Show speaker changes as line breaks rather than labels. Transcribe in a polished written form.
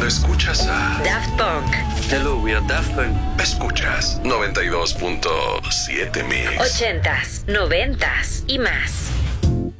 cuando escuchas a
Daft Punk.
Hello, we are Daft Punk.
Escuchas 92.7 Mix.
80s, 90s y más.